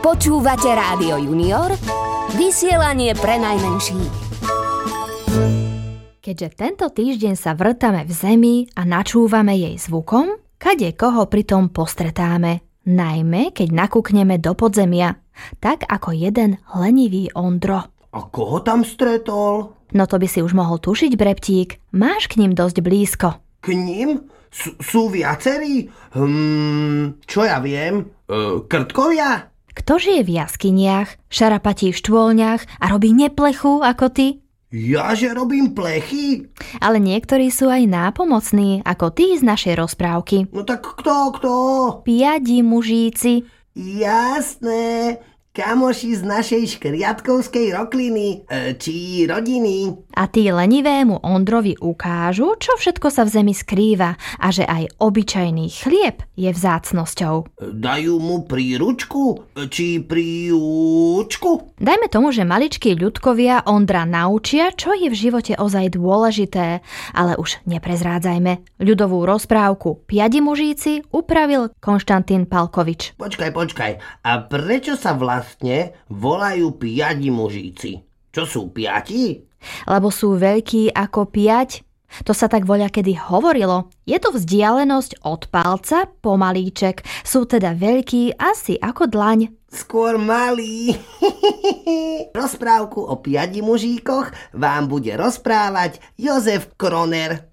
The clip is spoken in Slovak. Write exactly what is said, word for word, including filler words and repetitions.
Počúvate Rádio Junior, vysielanie pre najmenších. Keďže tento týždeň sa vrtame v zemi a načúvame jej zvukom, kade koho pritom postretáme, najmä keď nakúkneme do podzemia, tak ako jeden lenivý Ondro. A koho tam stretol? No to by si už mohol tušiť, Breptík, máš k ním dosť blízko. K ním? S- sú viacerí? Hm, čo ja viem? E, krtkovia? Kto žije v jaskyniach, šarapatí v štôlniach a robí neplechu ako ty? Ja, že robím plechy? Ale niektorí sú aj nápomocní, ako ty z našej rozprávky. No tak kto, kto? Piadi mužíci. Jasné, kamoši z našej škriatkovskej rokliny, e, či rodiny. A tí lenivému Ondrovi ukážu, čo všetko sa v zemi skrýva a že aj obyčajný chlieb je vzácnosťou. Dajú mu príručku, či príučku? Dajme tomu, že maličkí ľudkovia Ondra naučia, čo je v živote ozaj dôležité, ale už neprezrádzajme. Ľudovú rozprávku Piadi mužíci upravil Konštantín Palkovič. Počkaj, počkaj, a prečo sa vlastne volajú piadi mužíci? Čo sú piati? Lebo sú veľkí ako piať. To sa tak voľakedy hovorilo. Je to vzdialenosť od palca po malíček. Sú teda veľkí asi ako dlaň. Skôr malý. Rozprávku o piadi mužíkoch vám bude rozprávať Jozef Kroner.